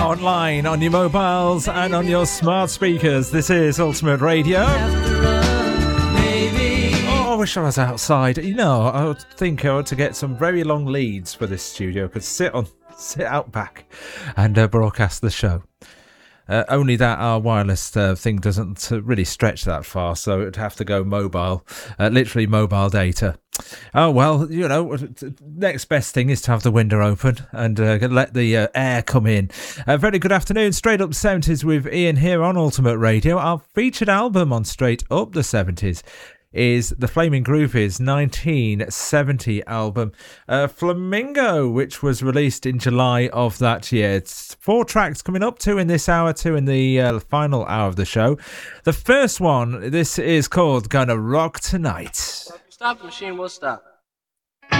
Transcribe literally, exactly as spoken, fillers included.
online, on your mobiles and on your smart speakers. This is Ultimate Radio. Oh, I wish I was outside. You know, I would think I ought to get some very long leads for this studio. Could sit on, sit out back and uh, broadcast the show. Uh, only that our wireless uh, thing doesn't uh, really stretch that far, so it'd have to go mobile, uh, literally mobile data. Oh, well, you know, next best thing is to have the window open and uh, let the uh, air come in. A very good afternoon, Straight Up seventies with Ian here on Ultimate Radio. Our featured album on Straight Up the seventies is the Flaming Groovies nineteen seventy album, uh, Flamingo, which was released in July of that year. It's four tracks coming up, two in this hour, two in the uh, final hour of the show. The first one, this is called Gonna Rock Tonight. Stop the machine, we'll stop.